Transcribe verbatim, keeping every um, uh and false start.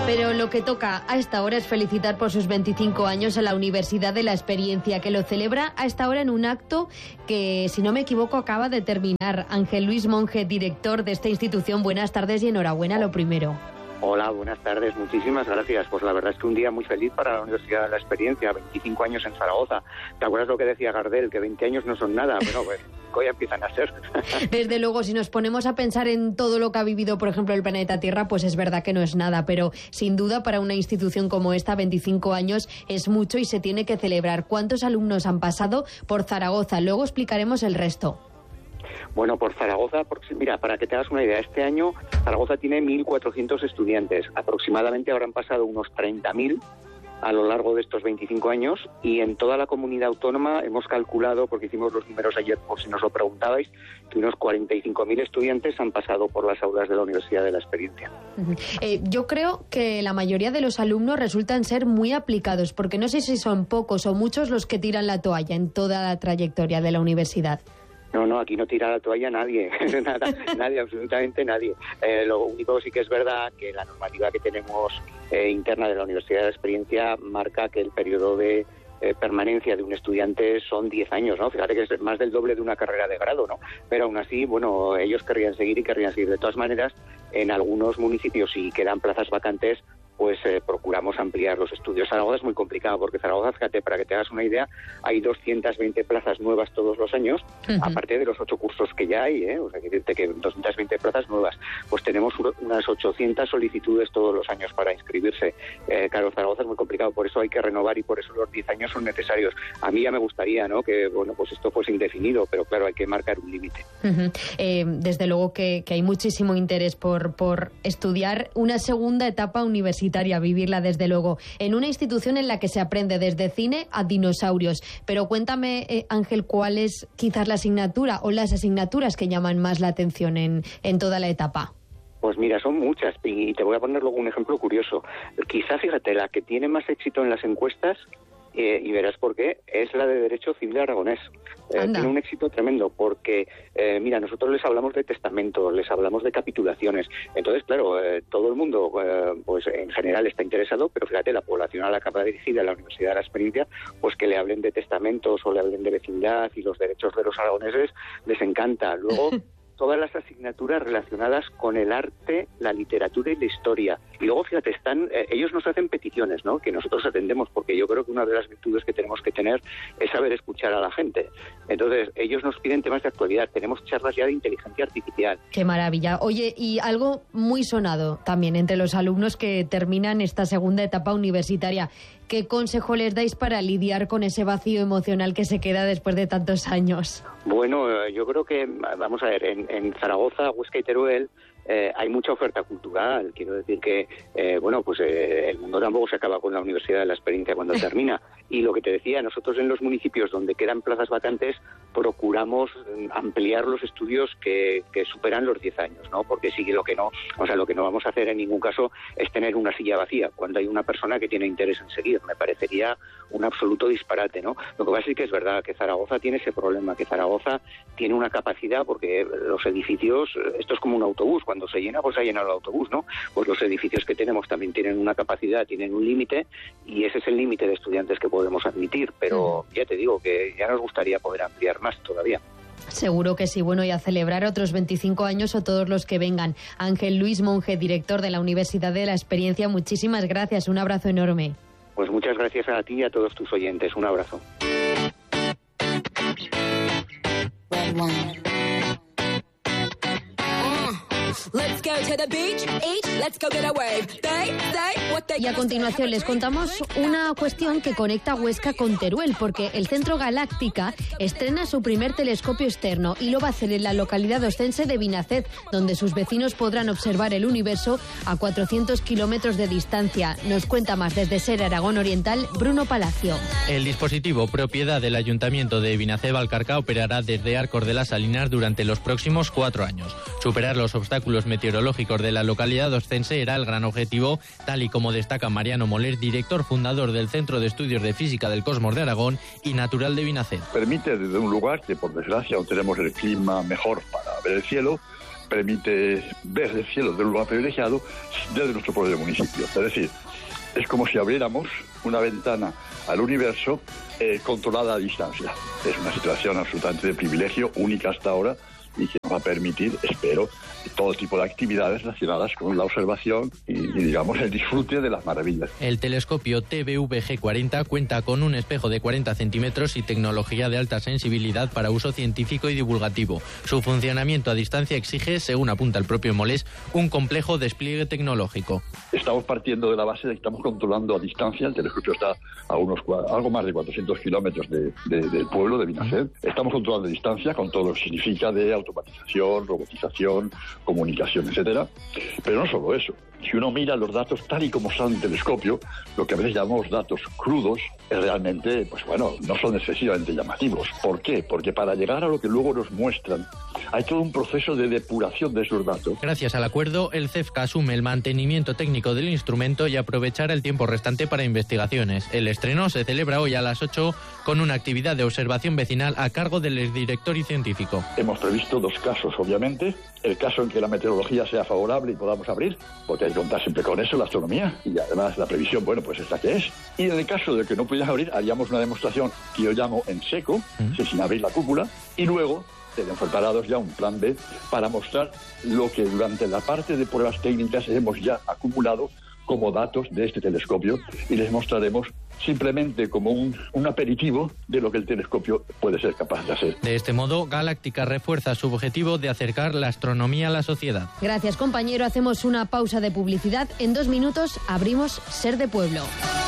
Pero lo que toca a esta hora es felicitar por sus veinticinco años a la Universidad de la Experiencia, que lo celebra a esta hora en un acto que, si no me equivoco, acaba de terminar. Ángel Luis Monge, director de esta institución, buenas tardes y enhorabuena, lo primero. Hola, buenas tardes, muchísimas gracias. Pues la verdad es que un día muy feliz para la Universidad de la Experiencia, veinticinco años en Zaragoza. ¿Te acuerdas lo que decía Gardel? Que veinte años no son nada. Bueno, pues hoy empiezan a ser. Desde luego, si nos ponemos a pensar en todo lo que ha vivido, por ejemplo, el planeta Tierra, pues es verdad que no es nada, pero sin duda para una institución como esta, veinticinco años es mucho y se tiene que celebrar. ¿Cuántos alumnos han pasado por Zaragoza? Luego explicaremos el resto. Bueno, por Zaragoza, porque, mira, para que te hagas una idea, este año Zaragoza tiene mil cuatrocientos estudiantes. Aproximadamente habrán pasado unos treinta mil a lo largo de estos veinticinco años, y en toda la comunidad autónoma hemos calculado, porque hicimos los números ayer por si nos lo preguntabais, que unos cuarenta y cinco mil estudiantes han pasado por las aulas de la Universidad de la Experiencia. Uh-huh. Eh, yo creo que la mayoría de los alumnos resultan ser muy aplicados, porque no sé si son pocos o muchos los que tiran la toalla en toda la trayectoria de la universidad. No, no, aquí no tira la toalla nadie, nada, nadie, absolutamente nadie. Eh, lo único sí que es verdad que la normativa que tenemos eh, interna de la Universidad de la Experiencia marca que el periodo de eh, permanencia de un estudiante son diez años, ¿no? Fíjate que es más del doble de una carrera de grado, ¿no? Pero aún así, bueno, ellos querrían seguir y querrían seguir. De todas maneras, en algunos municipios, si quedan plazas vacantes, pues eh, procuramos ampliar los estudios. Zaragoza es muy complicado porque Zaragoza, fíjate, para que te hagas una idea, hay doscientas veinte plazas nuevas todos los años, uh-huh. aparte de los ocho cursos que ya hay, ¿eh? O sea, que decirte que doscientas veinte plazas nuevas. Pues tenemos unas ochocientas solicitudes todos los años para inscribirse. Eh, claro, Zaragoza es muy complicado, por eso hay que renovar y por eso los diez años son necesarios. A mí ya me gustaría, ¿no?, que bueno, pues esto fuese indefinido, pero claro, hay que marcar un límite. Uh-huh. Eh, desde luego que, que hay muchísimo interés por, por estudiar una segunda etapa universitaria, vivirla desde luego, en una institución en la que se aprende desde cine a dinosaurios. Pero cuéntame, eh, Ángel, ¿cuál es quizás la asignatura o las asignaturas que llaman más la atención en, en toda la etapa? Pues mira, son muchas, y te voy a poner luego un ejemplo curioso. Quizá, fíjate, la que tiene más éxito en las encuestas, Eh, y verás por qué, es la de Derecho Civil Aragonés. Eh, tiene un éxito tremendo porque, eh, mira, nosotros les hablamos de testamentos, les hablamos de capitulaciones. Entonces, claro, eh, todo el mundo, eh, pues en general está interesado, pero fíjate, la población a la que va dirigida la Universidad de la Experiencia, pues que le hablen de testamentos o le hablen de vecindad y los derechos de los aragoneses, les encanta. Luego, todas las asignaturas relacionadas con el arte, la literatura y la historia. Y luego, fíjate, están eh, ellos nos hacen peticiones, ¿no?, que nosotros atendemos, porque yo creo que una de las virtudes que tenemos que tener es saber escuchar a la gente. Entonces, ellos nos piden temas de actualidad. Tenemos charlas ya de inteligencia artificial. ¡Qué maravilla! Oye, y algo muy sonado también entre los alumnos que terminan esta segunda etapa universitaria. ¿Qué consejo les dais para lidiar con ese vacío emocional que se queda después de tantos años? Bueno, yo creo que, vamos a ver, en, en Zaragoza, Huesca y Teruel eh, hay mucha oferta cultural. Quiero decir que, eh, bueno, pues eh, el mundo tampoco se acaba con la Universidad de la Experiencia cuando termina. Y lo que te decía, nosotros en los municipios donde quedan plazas vacantes procuramos ampliar los estudios que, que superan los diez años, ¿no? Porque sí que lo que no, o sea, lo que no vamos a hacer en ningún caso es tener una silla vacía cuando hay una persona que tiene interés en seguir. Me parecería un absoluto disparate, ¿no? Lo que pasa es que es verdad que Zaragoza tiene ese problema, que Zaragoza tiene una capacidad, porque los edificios, esto es como un autobús, cuando se llena, pues se ha llenado el autobús, ¿no? Pues los edificios que tenemos también tienen una capacidad, tienen un límite, y ese es el límite de estudiantes que podemos admitir, pero ya te digo que ya nos gustaría poder ampliar más todavía. Seguro que sí. Bueno, y a celebrar otros veinticinco años o todos los que vengan. Ángel Luis Monge, director de la Universidad de la Experiencia, muchísimas gracias. Un abrazo enorme. Pues muchas gracias a ti y a todos tus oyentes. Un abrazo. Y a continuación les contamos una cuestión que conecta Huesca con Teruel, porque el Centro Galáctica estrena su primer telescopio externo y lo va a hacer en la localidad oscense de Vinaced, donde sus vecinos podrán observar el universo a cuatrocientos kilómetros de distancia. Nos cuenta más desde Ser Aragón Oriental, Bruno Palacio. El dispositivo, propiedad del Ayuntamiento de Vinaced-Valcarca, operará desde Arcos de las Salinas durante los próximos cuatro años. Superar los obstáculos meteorológicos de la localidad oscense era el gran objetivo, tal y como destaca Mariano Moler, director fundador del Centro de Estudios de Física del Cosmos de Aragón y natural de Vinaced. Permite desde un lugar que por desgracia no tenemos el clima mejor para ver el cielo, permite ver el cielo de un lugar privilegiado desde nuestro propio municipio. Es decir, es como si abriéramos una ventana al universo eh, controlada a distancia. Es una situación absolutamente de privilegio, única hasta ahora, y que nos va a permitir, espero, todo tipo de actividades relacionadas con la observación y, y, digamos, el disfrute de las maravillas. El telescopio T V V G cuarenta cuenta con un espejo de cuarenta centímetros y tecnología de alta sensibilidad para uso científico y divulgativo. Su funcionamiento a distancia exige, según apunta el propio Molés, un complejo despliegue tecnológico. Estamos partiendo de la base de que estamos controlando a distancia. El telescopio está a unos algo más de cuatrocientos kilómetros de, de, del pueblo de Vinacer. Estamos controlando a distancia con todo lo que significa de automatización, robotización, comunicación, etcétera. Pero no solo eso. Si uno mira los datos tal y como son en telescopio, lo que a veces llamamos datos crudos, es realmente, pues bueno, no son excesivamente llamativos. ¿Por qué? Porque para llegar a lo que luego nos muestran, hay todo un proceso de depuración de esos datos. Gracias al acuerdo, el CEFCA asume el mantenimiento técnico del instrumento y aprovechará el tiempo restante para investigaciones. El estreno se celebra hoy a las ocho con una actividad de observación vecinal a cargo del director y científico. Hemos previsto dos casos, obviamente. El caso en que la meteorología sea favorable y podamos abrir, porque hay que contar siempre con eso, la astronomía, y además la previsión, bueno, pues es la que es. Y en el caso de que no pudiera abrir, haríamos una demostración que yo llamo en seco, uh-huh. sin abrir la cúpula, y luego tenemos preparados ya un plan B para mostrar lo que durante la parte de pruebas técnicas hemos ya acumulado como datos de este telescopio, y les mostraremos simplemente como un, un aperitivo de lo que el telescopio puede ser capaz de hacer. De este modo, Galáctica refuerza su objetivo de acercar la astronomía a la sociedad. Gracias, compañero. Hacemos una pausa de publicidad. En dos minutos abrimos Ser de Pueblo.